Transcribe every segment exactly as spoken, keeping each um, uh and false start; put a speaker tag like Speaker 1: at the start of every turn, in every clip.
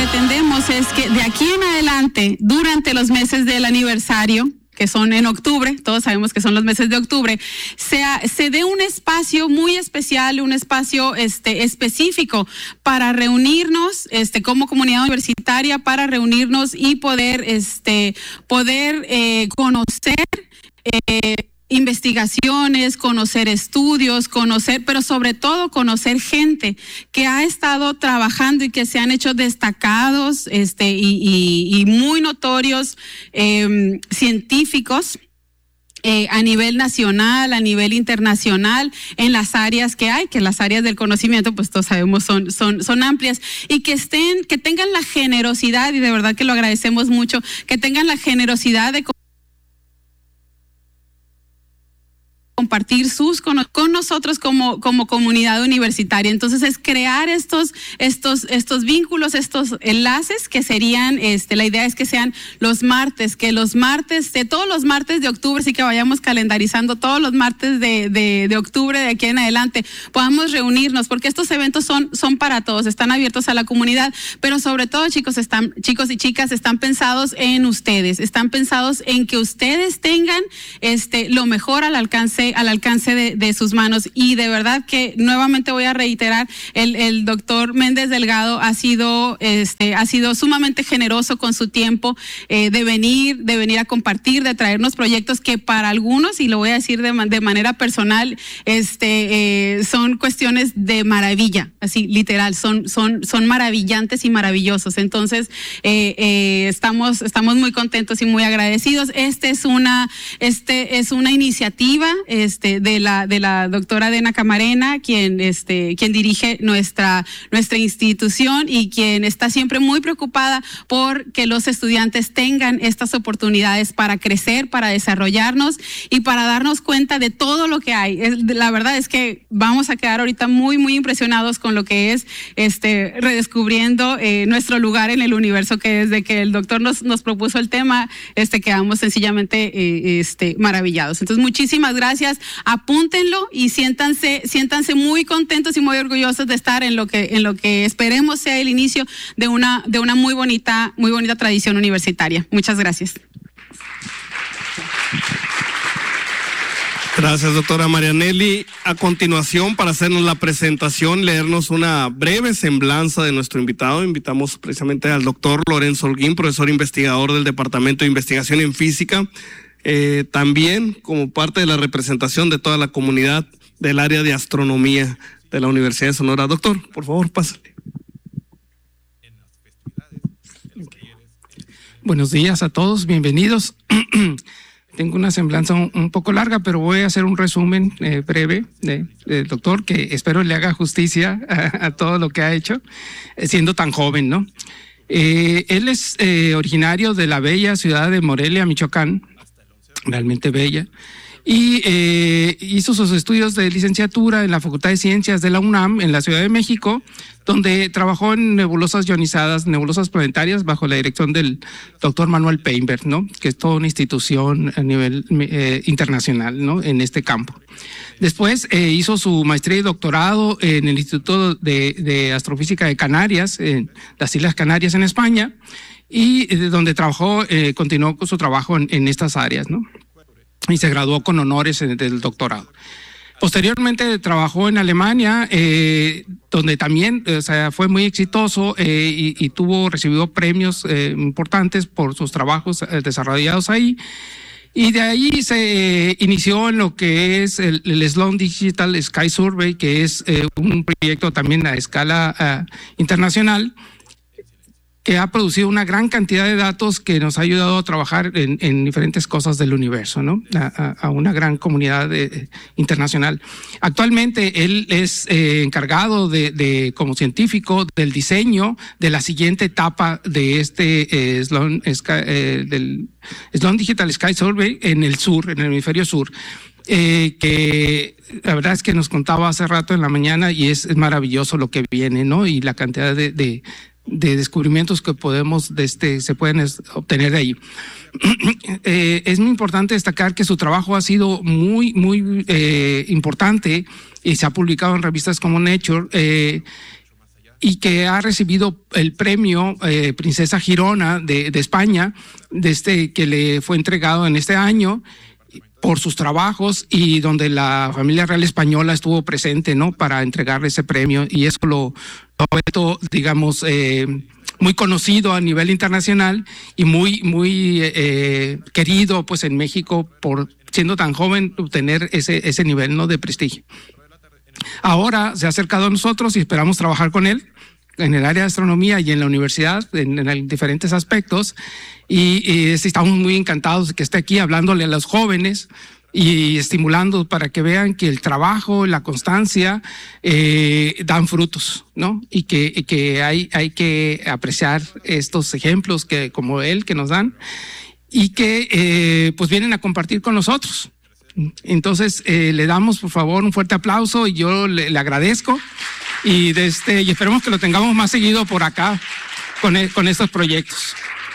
Speaker 1: pretendemos es que de aquí en adelante, durante los meses del aniversario, que son en octubre, todos sabemos que son los meses de octubre, sea, se dé un espacio muy especial, un espacio este, específico para reunirnos este, como comunidad universitaria, para reunirnos y poder, este, poder eh, conocer eh, investigaciones, conocer estudios, conocer, pero sobre todo conocer gente que ha estado trabajando y que se han hecho destacados este, y, y, y muy notorios eh, científicos eh, a nivel nacional, a nivel internacional, en las áreas que hay, que las áreas del conocimiento, pues todos sabemos son, son, son amplias, y que estén, que tengan la generosidad, y de verdad que lo agradecemos mucho, que tengan la generosidad de compartir sus con, con nosotros como, como comunidad universitaria. Entonces es crear estos, estos, estos vínculos, estos enlaces que serían, este, la idea es que sean los martes, que los martes, de todos los martes de octubre, sí que vayamos calendarizando todos los martes de, de, de octubre de aquí en adelante, podamos reunirnos, porque estos eventos son, son para todos, están abiertos a la comunidad, pero sobre todo chicos, están, chicos y chicas, están pensados en ustedes, están pensados en que ustedes tengan este, lo mejor al alcance al alcance de, de sus manos, y de verdad que nuevamente voy a reiterar, el, el doctor Méndez Delgado ha sido, este, ha sido sumamente generoso con su tiempo eh, de venir, de venir a compartir, de traernos proyectos que para algunos, y lo voy a decir de, de manera personal, este, eh, son cuestiones de maravilla, así literal, son, son, son maravillantes y maravillosos. Entonces eh, eh, estamos, estamos muy contentos y muy agradecidos. Este es una, este es una iniciativa Este, de la de la doctora Dena Camarena, quien este quien dirige nuestra nuestra institución y quien está siempre muy preocupada por que los estudiantes tengan estas oportunidades para crecer, para desarrollarnos y para darnos cuenta de todo lo que hay. Es, la verdad es que vamos a quedar ahorita muy muy impresionados con lo que es este redescubriendo eh, nuestro lugar en el universo, que desde que el doctor nos nos propuso el tema, este quedamos sencillamente eh, este maravillados. Entonces muchísimas gracias. Apúntenlo y siéntanse, siéntanse muy contentos y muy orgullosos de estar en lo que, en lo que esperemos sea el inicio de una, de una muy bonita, muy bonita tradición universitaria. Muchas gracias.
Speaker 2: Gracias, doctora Marianelli. A continuación, para hacernos la presentación, leernos una breve semblanza de nuestro invitado. Invitamos precisamente al doctor Lorenzo Holguín, profesor investigador del Departamento de Investigación en Física, Eh, también como parte de la representación de toda la comunidad del área de astronomía de la Universidad de Sonora. Doctor, por favor, pásale.
Speaker 3: Buenos días a todos, bienvenidos. Tengo una semblanza un, un poco larga, pero voy a hacer un resumen eh, breve del de doctor, que espero le haga justicia a, a todo lo que ha hecho, eh, siendo tan joven, ¿no? Eh, él es eh, originario de la bella ciudad de Morelia, Michoacán, realmente bella, y eh, hizo sus estudios de licenciatura en la Facultad de Ciencias de la UNAM en la Ciudad de México, donde trabajó en nebulosas ionizadas, nebulosas planetarias, bajo la dirección del doctor Manuel Peinberg, ¿no? Que es toda una institución a nivel eh, internacional, ¿no? En este campo. Después eh, hizo su maestría y doctorado en el Instituto de, de Astrofísica de Canarias, en las Islas Canarias en España, y de donde trabajó, eh, continuó con su trabajo en, en estas áreas, ¿no? Y se graduó con honores en, del doctorado. Posteriormente trabajó en Alemania, eh, donde también o sea, fue muy exitoso eh, y, y tuvo, recibió premios eh, importantes por sus trabajos eh, desarrollados ahí. Y de ahí se eh, inició en lo que es el, el Sloan Digital Sky Survey, que es eh, un proyecto también a escala uh, internacional, que ha producido una gran cantidad de datos que nos ha ayudado a trabajar en, en diferentes cosas del universo, ¿no? A, a una gran comunidad de, internacional. Actualmente él es eh, encargado de, de, como científico, del diseño de la siguiente etapa de este eh, Sloan, Sky, eh, del Sloan Digital Sky Survey en el sur, en el hemisferio sur. Eh, que la verdad es que nos contaba hace rato en la mañana, y es, es maravilloso lo que viene, ¿no? Y la cantidad de, de de descubrimientos que podemos, de este, se pueden obtener de ahí. Eh, es muy importante destacar que su trabajo ha sido muy, muy eh, importante y se ha publicado en revistas como Nature, eh, y que ha recibido el premio eh, Princesa Girona de, de España, desde que le fue entregado en este año por sus trabajos, y donde la familia real española estuvo presente, ¿no?, para entregarle ese premio, y eso lo, lo ha hecho, digamos, eh, muy conocido a nivel internacional y muy, muy eh, querido, pues, en México, por siendo tan joven, obtener ese, ese nivel, ¿no?, de prestigio. Ahora se ha acercado a nosotros y esperamos trabajar con él en el área de astronomía y en la universidad, en, en diferentes aspectos, y, y estamos muy encantados de que esté aquí hablándole a los jóvenes y estimulando para que vean que el trabajo, la constancia eh, dan frutos, ¿no? Y que, y que hay, hay que apreciar estos ejemplos que, como él, que nos dan, y que eh, pues vienen a compartir con nosotros. Entonces eh, le damos, por favor, un fuerte aplauso, y yo le, le agradezco, y, de este, y esperemos que lo tengamos más seguido por acá con, el, con estos proyectos.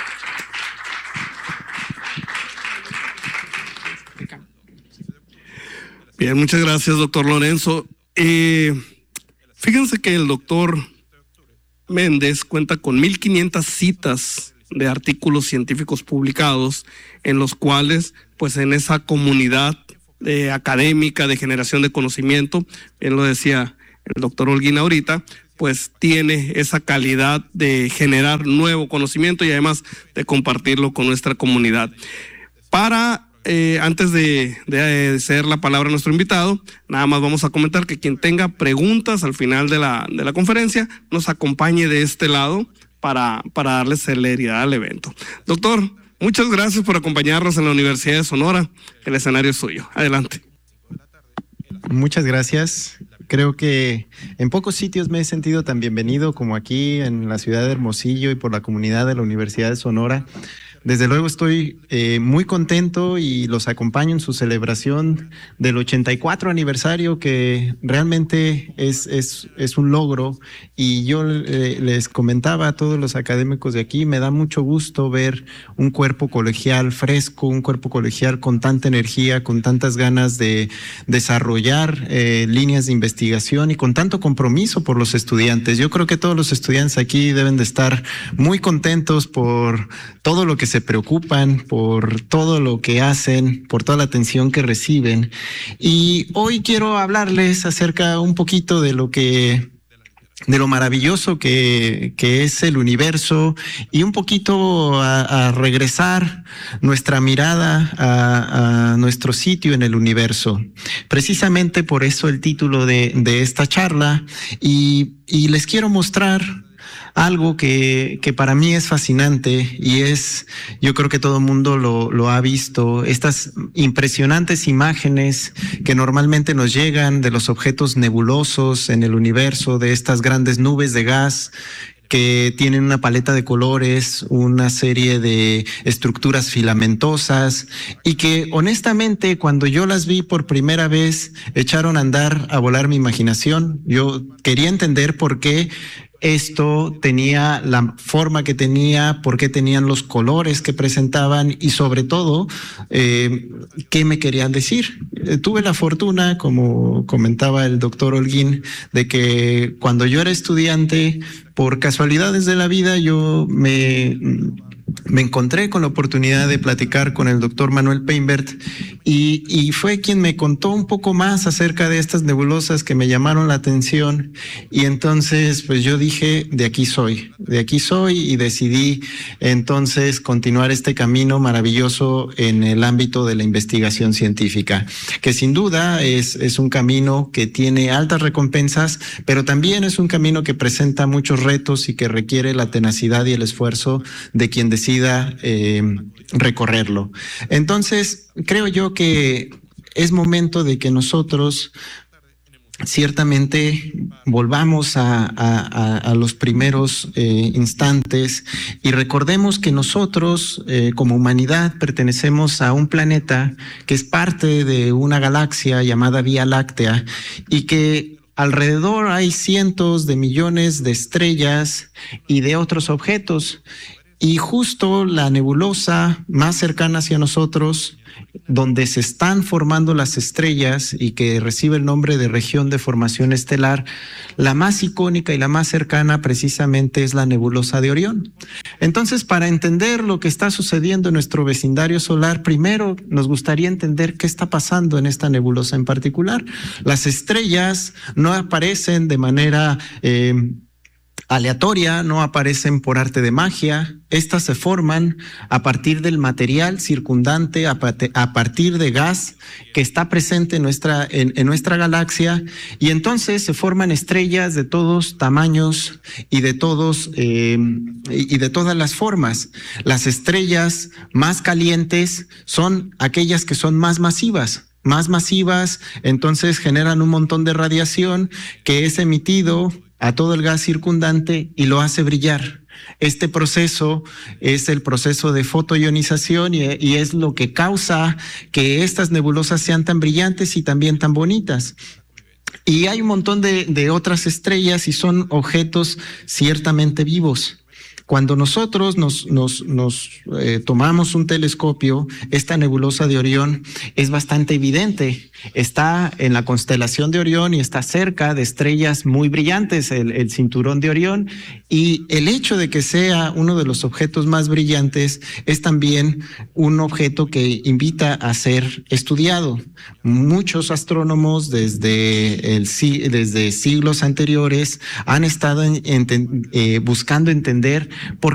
Speaker 2: Bien, muchas gracias, doctor Lorenzo. Eh, fíjense que el doctor Méndez cuenta con mil quinientas citas de artículos científicos publicados, en los cuales, pues, en esa comunidad eh, académica de generación de conocimiento, bien lo decía el doctor Holguín ahorita, pues tiene esa calidad de generar nuevo conocimiento y además de compartirlo con nuestra comunidad. Para Eh, antes de, de ceder la palabra a nuestro invitado, nada más vamos a comentar que quien tenga preguntas al final de la, de la conferencia nos acompañe de este lado para, para darle celeridad al evento. Doctor, muchas gracias por acompañarnos en la Universidad de Sonora. El escenario es suyo. Adelante.
Speaker 4: Muchas gracias. Creo que en pocos sitios me he sentido tan bienvenido como aquí en la ciudad de Hermosillo y por la comunidad de la Universidad de Sonora. Desde luego estoy eh, muy contento y los acompaño en su celebración del ochenta y cuatro aniversario, que realmente es, es, es un logro. Y yo eh, les comentaba a todos los académicos de aquí, me da mucho gusto ver un cuerpo colegial fresco, un cuerpo colegial con tanta energía, con tantas ganas de desarrollar eh, líneas de investigación y con tanto compromiso por los estudiantes. Yo creo que todos los estudiantes aquí deben de estar muy contentos por todo lo que se preocupan, por todo lo que hacen, por toda la atención que reciben. Y hoy quiero hablarles acerca un poquito de lo que, de lo maravilloso que, que es el universo, y un poquito a, a regresar nuestra mirada a, a nuestro sitio en el universo. Precisamente por eso el título de, de esta charla, y, y les quiero mostrar algo que, que para mí es fascinante, y es, yo creo que todo el mundo lo, lo ha visto, estas impresionantes imágenes que normalmente nos llegan de los objetos nebulosos en el universo, de estas grandes nubes de gas que tienen una paleta de colores, una serie de estructuras filamentosas, y que honestamente cuando yo las vi por primera vez echaron a andar, a volar mi imaginación. Yo quería entender por qué esto tenía la forma que tenía, por qué tenían los colores que presentaban, y sobre todo, eh, qué me querían decir. Eh, tuve la fortuna, como comentaba el doctor Holguín, de que cuando yo era estudiante, por casualidades de la vida, yo me... me encontré con la oportunidad de platicar con el doctor Manuel Peinbert, y, y fue quien me contó un poco más acerca de estas nebulosas que me llamaron la atención, y entonces pues yo dije, de aquí soy, de aquí soy, y decidí entonces continuar este camino maravilloso en el ámbito de la investigación científica, que sin duda es, es un camino que tiene altas recompensas, pero también es un camino que presenta muchos retos y que requiere la tenacidad y el esfuerzo de quien decida eh, recorrerlo. Entonces, creo yo que es momento de que nosotros ciertamente volvamos a, a, a los primeros eh, instantes y recordemos que nosotros eh, como humanidad pertenecemos a un planeta que es parte de una galaxia llamada Vía Láctea, y que alrededor hay cientos de millones de estrellas y de otros objetos. Y justo la nebulosa más cercana hacia nosotros, donde se están formando las estrellas y que recibe el nombre de región de formación estelar, la más icónica y la más cercana precisamente es la nebulosa de Orión. Entonces, para entender lo que está sucediendo en nuestro vecindario solar, primero nos gustaría entender qué está pasando en esta nebulosa en particular. Las estrellas no aparecen de manera eh, aleatoria, no aparecen por arte de magia. Estas se forman a partir del material circundante, a, a partir de gas que está presente en nuestra, en, en nuestra galaxia, y entonces se forman estrellas de todos tamaños y de todos eh, y de todas las formas. Las estrellas más calientes son aquellas que son más masivas. Más masivas, entonces generan un montón de radiación que es emitido a todo el gas circundante y lo hace brillar. Este proceso es el proceso de fotoionización y, y es lo que causa que estas nebulosas sean tan brillantes y también tan bonitas. Y hay un montón de, de otras estrellas y son objetos ciertamente vivos. Cuando nosotros nos, nos, nos eh, tomamos un telescopio, esta nebulosa de Orión es bastante evidente. Está en la constelación de Orión y está cerca de estrellas muy brillantes, el, el cinturón de Orión. Y el hecho de que sea uno de los objetos más brillantes es también un objeto que invita a ser estudiado. Muchos astrónomos desde, el, desde siglos anteriores han estado en, en, eh, buscando entender por